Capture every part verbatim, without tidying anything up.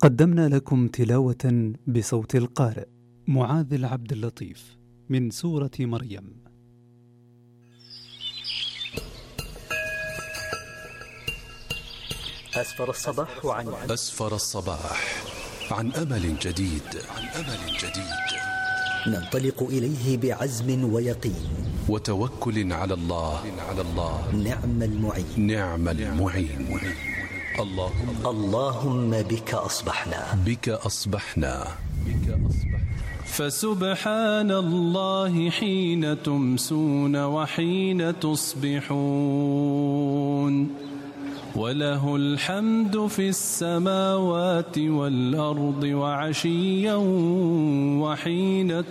قدمنا لكم تلاوة بصوت القارئ معاذ العبد اللطيف من سورة مريم. أسفر الصباح عن أسفر الصباح عن أمل جديد عن أمل جديد ننطلق إليه بعزم ويقين وتوكل على الله على الله نعم المعين نعم المعين. اللهم اللهم بك أصبحنا بك أصبحنا فسبحان الله حين تمسون وحين تصبحون وله الحمد في السماوات والأرض وعشيا وحين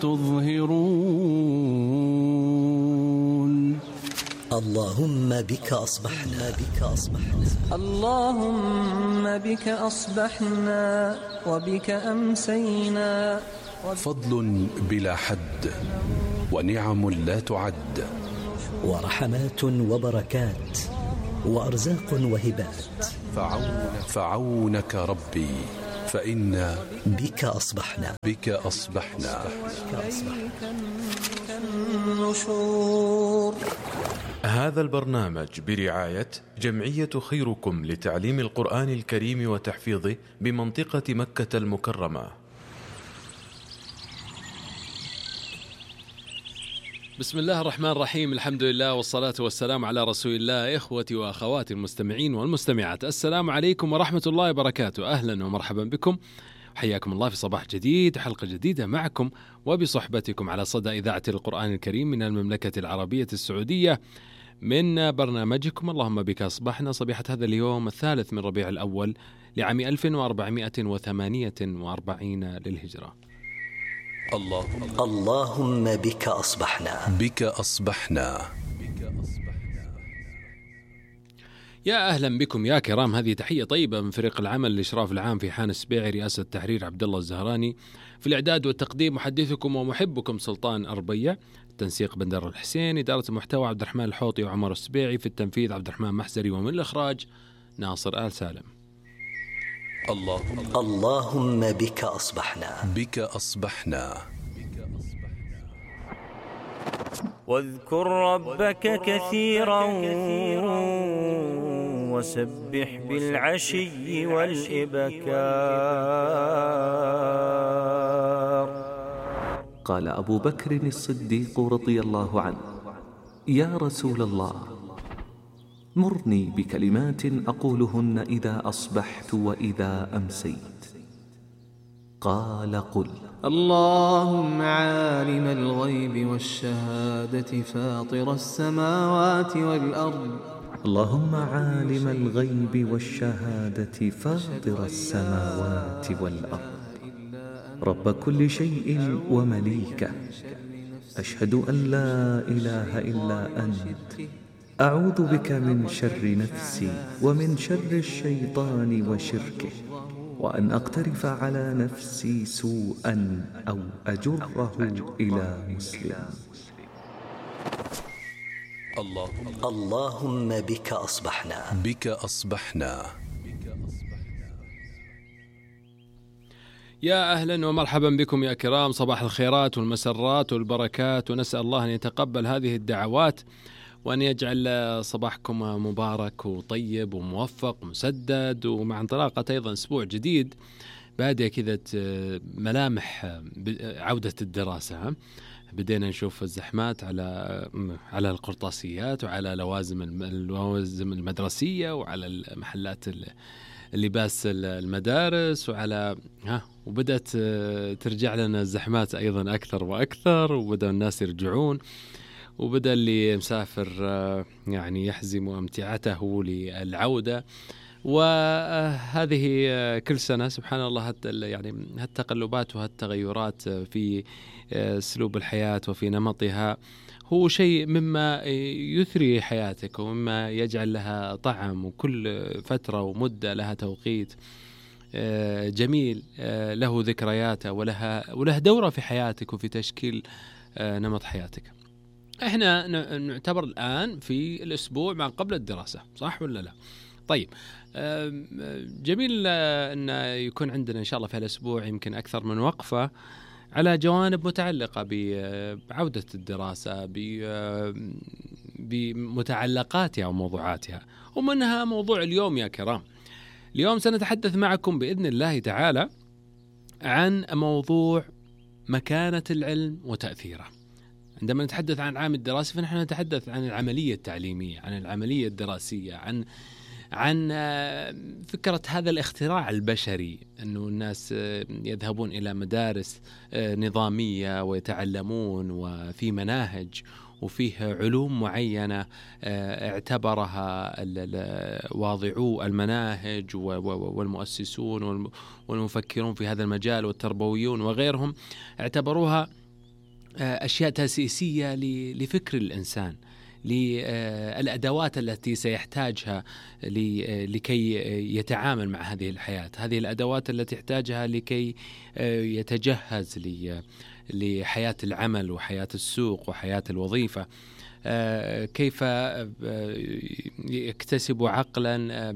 تظهرون. اللهم بك أصبحنا بك أصبحنا اللهم بك أصبحنا وبك أمسينا. فضل بلا حد ونعم لا تعد ورحمات وبركات وأرزاق وهبات فعون فعونك ربي فإنا بك أصبحنا بك أصبحنا النشور. هذا البرنامج برعاية جمعية خيركم لتعليم القرآن الكريم وتحفيظه بمنطقة مكة المكرمة. بسم الله الرحمن الرحيم، الحمد لله والصلاة والسلام على رسول الله. إخوتي وأخواتي المستمعين والمستمعات، السلام عليكم ورحمة الله وبركاته. أهلا ومرحبا بكم، حياكم الله في صباح جديد، حلقة جديدة معكم وبصحبتكم على صدى إذاعة القرآن الكريم من المملكة العربية السعودية، من برنامجكم اللهم بك أصبحنا، صبيحة هذا اليوم الثالث من ربيع الأول لعام ألف وأربعمائة وثمانية وأربعين للهجرة. اللهم اللهم بك أصبحنا بك أصبحنا يا أهلا بكم يا كرام. هذه تحية طيبة من فريق العمل الإشراف العام في حان السبيعي، رئاسة التحرير عبد الله الزهراني، في الإعداد والتقديم محدثكم ومحبكم سلطان أربية، التنسيق بندر الحسين، إدارة المحتوى عبد الرحمن الحوطي وعمر السبيعي، في التنفيذ عبد الرحمن محزري، ومن الإخراج ناصر آل سالم. اللهم اللهم بك أصبحنا بك أصبحنا واذكر ربك كثيرا وسبح بالعشي والإبكار. قال أبو بكر الصديق رضي الله عنه: يا رسول الله، مرني بكلمات أقولهن إذا أصبحت وإذا أمسيت. قال: قل: اللهم عالم الغيب والشهادة فاطر السماوات والأرض اللهم عالم الغيب والشهادة فاطر السماوات والأرض رب كل شيء ومليكه، أشهد أن لا إله إلا أنت، أعوذ بك من شر نفسي ومن شر الشيطان وشركه، وأن أقترف على نفسي سوءا أو أجره إلى مسلم. اللهم اللهم بك أصبحنا بك أصبحنا يا أهلا ومرحبا بكم يا كرام، صباح الخيرات والمسرات والبركات، ونسأل الله أن يتقبل هذه الدعوات وأن يجعل صباحكم مبارك وطيب وموفق ومسدد، ومع انطلاقة أيضا أسبوع جديد بادية كذا ملامح عودة الدراسة. بدينا نشوف الزحمات على على القرطاسيات وعلى لوازم اللوازم المدرسية وعلى محلات اللباس المدارس وعلى ها وبدأت ترجع لنا الزحمات أيضا أكثر وأكثر، وبدأ الناس يرجعون، وبدأ اللي مسافر يعني يحزم أمتعته للعودة. وهذه كل سنة سبحان الله يعني هالتقلبات وهالتغيرات في أسلوب الحياة وفي نمطها هو شيء مما يثري حياتك ومما يجعل لها طعم، وكل فترة ومدة لها توقيت جميل له ذكرياته ولها وله دورة في حياتك وفي تشكيل نمط حياتك. احنا نعتبر الآن في الأسبوع ما قبل الدراسة، صح ولا لا؟ طيب جميل أن يكون عندنا إن شاء الله في هالأسبوع يمكن أكثر من وقفة على جوانب متعلقة بعودة الدراسة بمتعلقاتها وموضوعاتها، ومنها موضوع اليوم يا كرام. اليوم سنتحدث معكم بإذن الله تعالى عن موضوع مكانة العلم وتأثيره. عندما نتحدث عن العام الدراسي فنحن نتحدث عن العملية التعليمية، عن العملية الدراسية، عن عن فكرة هذا الاختراع البشري، أنه الناس يذهبون إلى مدارس نظامية ويتعلمون وفي مناهج وفيه علوم معينة اعتبرها واضعو المناهج والمؤسسون والمفكرون في هذا المجال والتربويون وغيرهم اعتبروها أشياء تأسيسية لفكر الإنسان، للأدوات التي سيحتاجها لكي يتعامل مع هذه الحياة، هذه الأدوات التي يحتاجها لكي يتجهز لحياة العمل وحياة السوق وحياة الوظيفة، كيف يكتسب عقلا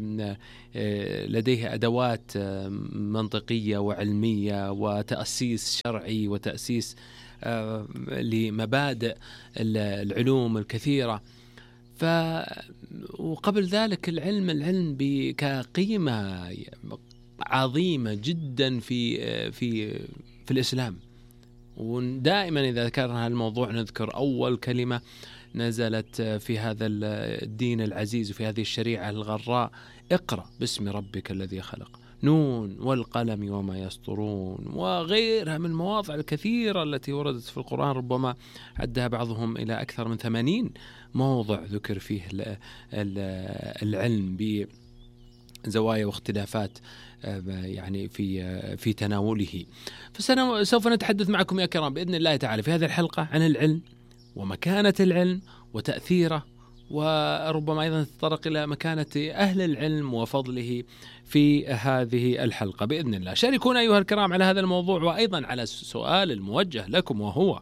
لديه أدوات منطقية وعلمية وتأسيس شرعي وتأسيس لمبادئ العلوم الكثيرة. ف وقبل ذلك العلم العلم كقيمة عظيمة جدا في في في الإسلام. ودائما إذا ذكرنا الموضوع نذكر أول كلمة نزلت في هذا الدين العزيز وفي هذه الشريعة الغراء: اقرأ باسم ربك الذي خلق، نون والقلم وما يسطرون، وغيرها من المواضع الكثيرة التي وردت في القرآن، ربما عدها بعضهم إلى أكثر من ثمانين موضع ذكر فيه العلم بزوايا واختلافات يعني في في تناوله. فسوف نتحدث معكم يا كرام بإذن الله تعالى في هذه الحلقة عن العلم ومكانة العلم وتأثيره، وربما أيضا نتطرق إلى مكانة أهل العلم وفضله في هذه الحلقة بإذن الله. شاركونا أيها الكرام على هذا الموضوع، وأيضا على السؤال الموجه لكم، وهو: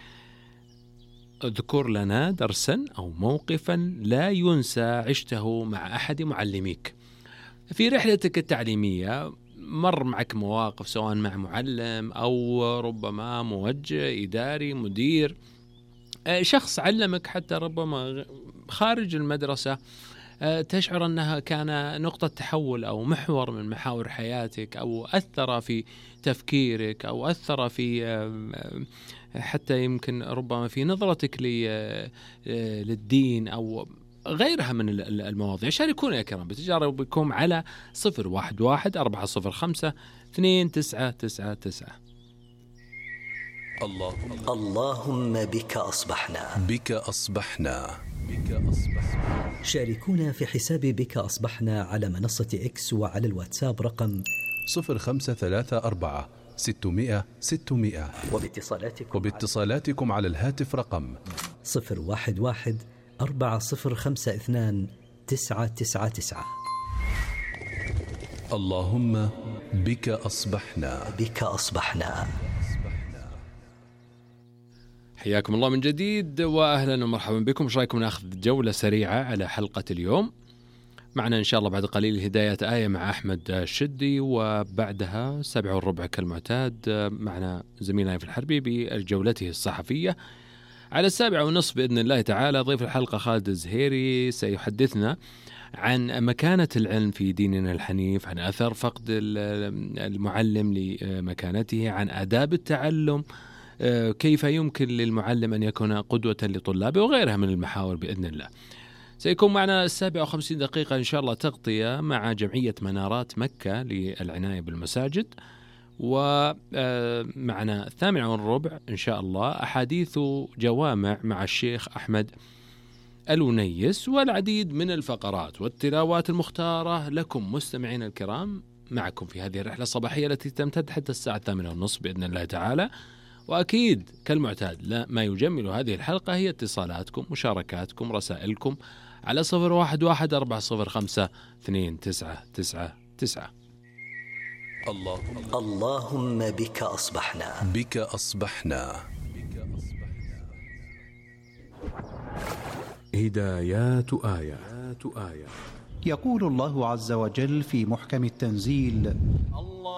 اذكر لنا درسا أو موقفا لا ينسى عشته مع أحد معلميك. في رحلتك التعليمية مر معك مواقف سواء مع معلم أو ربما موجه إداري مدير، شخص علمك حتى ربما خارج المدرسة، تشعر أنها كان نقطة تحول أو محور من محاور حياتك، أو أثر في تفكيرك، أو أثر في حتى يمكن ربما في نظرتك للدين أو غيرها من المواضيع. شاركونا يا كرام بتجاربكم على صفر واحد واحد أربعة صفر خمسة اثنين تسعة تسعة تسعة. اللهم اللهم بك أصبحنا بك أصبحنا بك أصبحنا. شاركونا في حساب بك أصبحنا على منصة إكس وعلى الواتساب رقم صفر خمسة ثلاثة أربعة ستمائة ستمائة، وباتصالاتكم وباتصالاتكم على الهاتف رقم صفر واحد واحد أربعة صفر خمسة اثنان تسعة تسعة تسعة. اللهم بك أصبحنا بك أصبحنا. حياكم الله من جديد وأهلا ومرحبا بكم. ايش رايكم ناخذ جولة سريعة على حلقة اليوم؟ معنا إن شاء الله بعد قليل هداية آية مع أحمد الشدي، وبعدها سبع والربع كالمعتاد معنا زميلنا في الحربي بجولته الصحفية. على السابعة ونصف بإذن الله تعالى ضيف الحلقة خالد الزهيري سيحدثنا عن مكانة العلم في ديننا الحنيف، عن أثر فقد المعلم لمكانته، عن آداب التعلم، كيف يمكن للمعلم أن يكون قدوة لطلابه، وغيرها من المحاور بإذن الله. سيكون معنا السابعة وخمسين دقيقة إن شاء الله تغطية مع جمعية منارات مكة للعناية بالمساجد، ومعنا الثامنة والربع إن شاء الله أحاديث جوامع مع الشيخ أحمد الونيس، والعديد من الفقرات والتلاوات المختارة لكم مستمعين الكرام معكم في هذه الرحلة الصباحية التي تمتد حتى الساعة الثامنة والنصف بإذن الله تعالى. وأكيد كالمعتاد لا ما يجمل هذه الحلقة هي اتصالاتكم، مشاركاتكم، رسائلكم على صفر واحد واحد أربعة صفر خمسة اثنين تسعة تسعة تسعة. اللهم اللهم بك أصبحنا بك أصبحنا. هدايات آية. يقول الله عز وجل في محكم التنزيل: